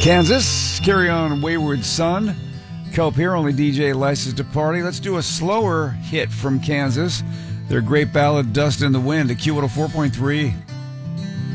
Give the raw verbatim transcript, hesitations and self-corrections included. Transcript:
Kansas, Carry On Wayward Son. Kelp here, only D J licensed to party. Let's do a slower hit from Kansas. Their great ballad, Dust in the Wind, at Q one oh four point three.